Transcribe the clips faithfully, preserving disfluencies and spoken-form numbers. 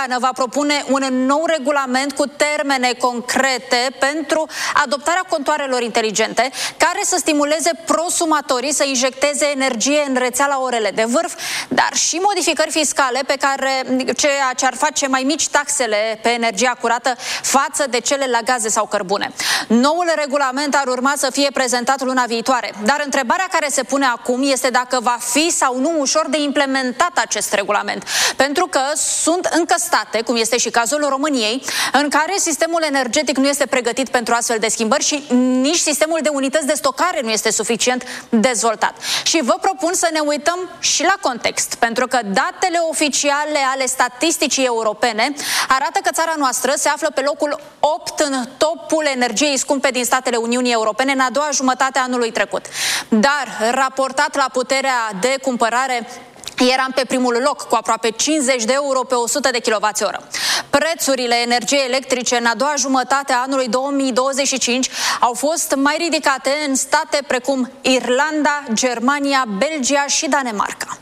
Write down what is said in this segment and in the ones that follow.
Europeană va propune un nou regulament cu termene concrete pentru adoptarea contoarelor inteligente, care să stimuleze prosumatorii să injecteze energie în rețea la orele de vârf, dar și modificări fiscale pe care, ceea ce ar face mai mici taxele pe energia curată față de cele la gaze sau cărbune. Noul regulament ar urma să fie prezentat luna viitoare, dar întrebarea care se pune acum este dacă va fi sau nu ușor de implementat acest regulament, pentru că sunt încă state, cum este și cazul României, în care sistemul energetic nu este pregătit pentru astfel de schimbări și nici sistemul de unități de stocare nu este suficient dezvoltat. Și vă propun să ne uităm și la context, pentru că datele oficiale ale statisticii europene arată că țara noastră se află pe locul opt în topul energiei scumpe din statele Uniunii Europene în a doua jumătate a anului trecut. Dar, raportat la puterea de cumpărare, eram pe primul loc, cu aproape cincizeci de euro pe o sută de kilowați-oră. Prețurile energiei electrice în a doua jumătate a anului două mii douăzeci și cinci au fost mai ridicate în state precum Irlanda, Germania, Belgia și Danemarca.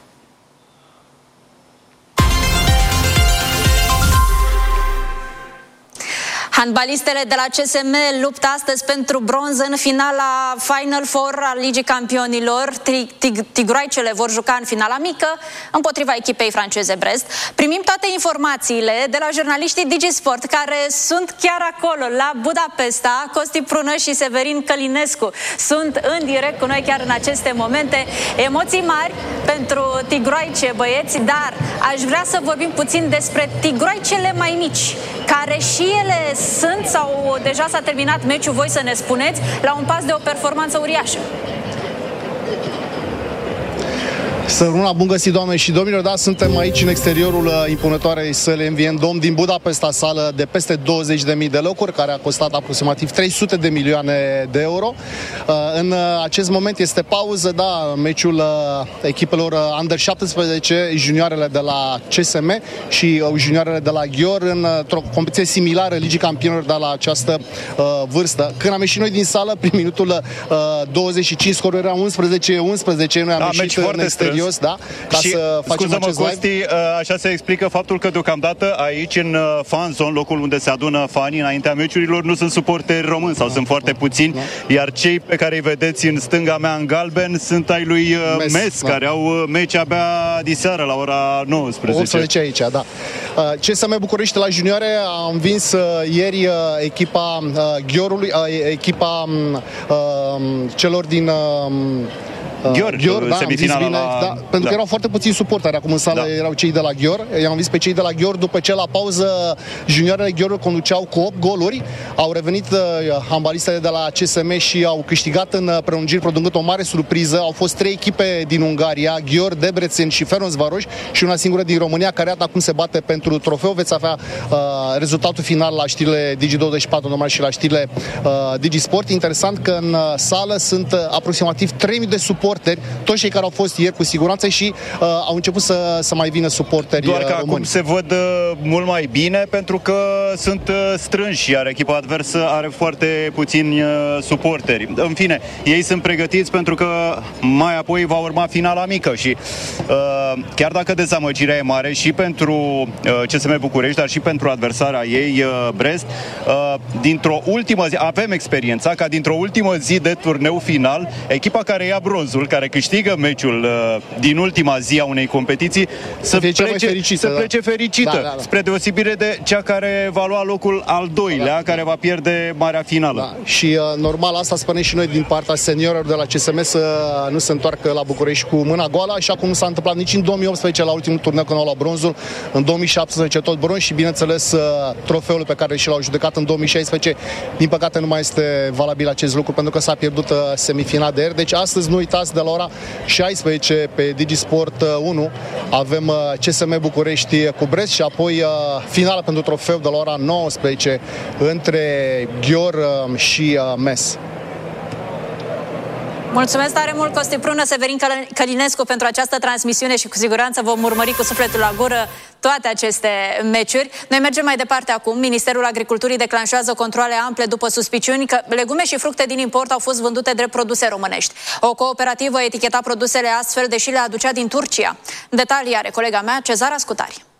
Handbalistele de la C S M luptă astăzi pentru bronz în finala Final Four al Ligii Campionilor. Tigroaicele vor juca în finala mică împotriva echipei franceze Brest. Primim toate informațiile de la jurnaliștii DigiSport, care sunt chiar acolo, la Budapesta. Costi Prună și Severin Călinescu sunt în direct cu noi chiar în aceste momente. Emoții mari pentru tigroaice, băieți, dar aș vrea să vorbim puțin despre tigroaicele mai mici, care și ele sunt sau deja s-a terminat meciul, voi să ne spuneți, la un pas de o performanță uriașă. Să rămână bun găsit, doamne și domnilor, da, suntem aici în exteriorul impunătoarei săli M V N Dome din Budapesta, sală de peste douăzeci de mii de locuri, care a costat aproximativ trei sute de milioane de euro. În acest moment este pauză, da, meciul echipelor Under șaptesprezece, junioarele de la C S M și junioarele de la Ghior, într-o competiție similară Ligii Campionilor, dar la această vârstă. Când am ieșit noi din sală, prin minutul douăzeci și cinci, scorul era unsprezece unsprezece, noi am da, ieșit în exterior. Da? Ca și, să facem acest live. Costi, așa se explică faptul că deocamdată aici în fan zone, locul unde se adună fanii înaintea meciurilor, nu sunt suporteri români sau da, sunt foarte da, puțini, da. Iar cei pe care îi vedeți în stânga mea în galben sunt ai lui Mes, Mes da. Care au meci abia diseară la ora nouăsprezece. optsprezece aici, da. C S M București la junioare a învins ieri echipa Ghiorului, echipa celor din Ghior, Ghior, da, semifinala bine, la... da, pentru da. că erau foarte puțini suporteri. Acum în sală da. erau cei de la Ghior. I-am văzut pe cei de la Ghior după ce la pauză junioarele Ghior conduceau cu opt goluri. Au revenit uh, handbalistele de la C S M și au câștigat în prelungiri, producând o mare surpriză. Au fost trei echipe din Ungaria, Ghior, Debrecen și Ferencvaros, și una singură din România, care iată acum se bate pentru trofeu. Veți avea uh, rezultatul final la știrile Digi douăzeci și patru normal și la știrile uh, DigiSport. Interesant că în uh, sală sunt uh, aproximativ trei mii de suporteri, toți cei care au fost ieri cu siguranță, și uh, au început să, să mai vină suporteri Doar că români. Acum se văd uh, mult mai bine, pentru că sunt uh, strânși, iar echipa adversă are foarte puțini uh, suporteri. În fine, ei sunt pregătiți pentru că mai apoi va urma finala mică și uh, chiar dacă dezamăgirea e mare și pentru uh, C S M București, dar și pentru adversarea ei, uh, Brest, uh, dintr-o ultimă zi, avem experiența ca dintr-o ultimă zi de turneu final, echipa care ia bronzul, care câștigă meciul uh, din ultima zi a unei competiții, să, să plece fericită, să plece fericită da, da, da. spre deosebire de cea care va lua locul al doilea, da, care va pierde marea finală. Da. Și uh, normal asta spune și noi din partea seniorilor de la C S M, să nu se întoarcă la București cu mâna goală, așa cum nu s-a întâmplat nici în două mii optsprezece la ultimul turneu când au luat bronzul, în două mii șaptesprezece tot bronz și bineînțeles uh, trofeul pe care și l-au judecat în două mii șaisprezece, din păcate nu mai este valabil acest lucru pentru că s-a pierdut uh, semifinala de ieri. Deci astăzi nu uitați, de la ora șaisprezece pe DigiSport unu avem C S M București cu Brest și apoi finala pentru trofeu de la ora nouăsprezece între Ghior și Mes. Mulțumesc tare mult, Costi Prună, Severin Călinescu, pentru această transmisiune și cu siguranță vom urmări cu sufletul la gură toate aceste meciuri. Noi mergem mai departe acum. Ministerul Agriculturii declanșează controale ample după suspiciuni că legume și fructe din import au fost vândute drept produse românești. O cooperativă eticheta produsele astfel, deși le aducea din Turcia. Detalii are colega mea, Cezara Scutari.